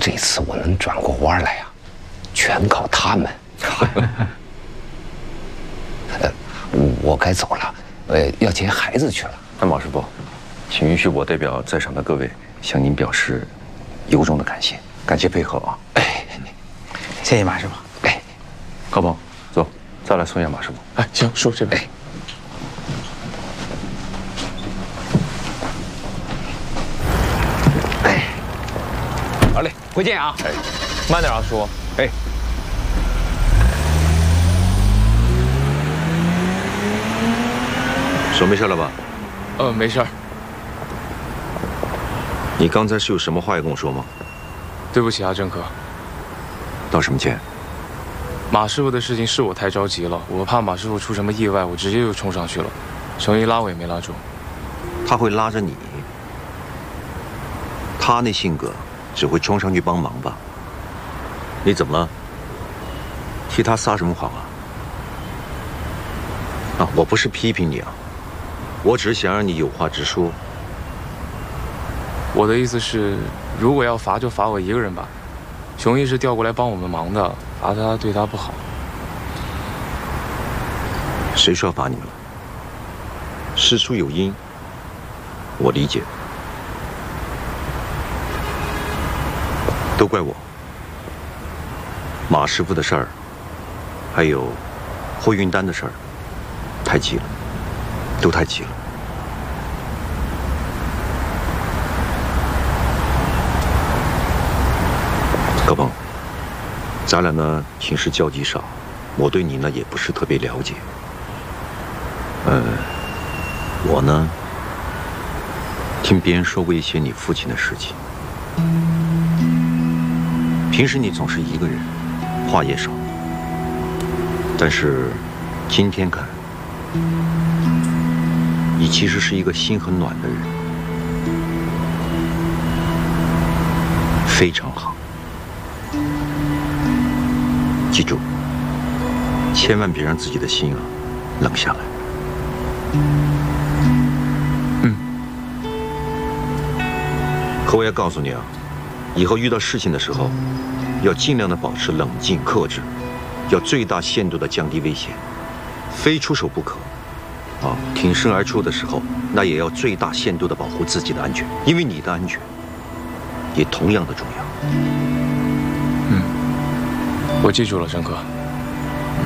这次我能转过弯来呀，全靠他们。我该走了，要接孩子去了。 那马师傅，请允许我代表在场的各位向您表示由衷的感谢，感谢配合啊！ 哎， 谢谢马师傅。 哎， 高鹏，走，再来送一下马师傅。 哎，行，叔这边。 哎，好嘞，回见啊！ 哎，慢点啊，叔。 哎。 手没事了吧？ 没事儿。 你刚才是有什么话要跟我说吗？ 对不起啊，郑科。 道什么歉？ 马师傅的事情是我太着急了，我怕马师傅出什么意外，我直接就冲上去了。程一拉我也没拉住。 他会拉着你？他那性格只会冲上去帮忙吧？你怎么了？替他撒什么谎啊？啊，我不是批评你啊，我只是想让你有话直说。 我的意思是，如果要罚就罚我一个人吧。熊一是调过来帮我们忙的，罚他对他不好。 谁说要罚你们了？事出有因，我理解。都怪我。马师傅的事儿，还有货运单的事儿，太急了，都太急了。高鹏，咱俩呢平时交集少，我对你呢也不是特别了解。我呢听别人说过一些你父亲的事情。平时你总是一个人，话也少，但是今天看，你其实是一个心很暖的人，非常好。记住，千万别让自己的心啊冷下来。可我要告诉你啊，以后遇到事情的时候，要尽量的保持冷静克制，要最大限度的降低危险，非出手不可。啊，挺身而出的时候，那也要最大限度的保护自己的安全，因为你的安全也同样的重要。 我记住了，郑科。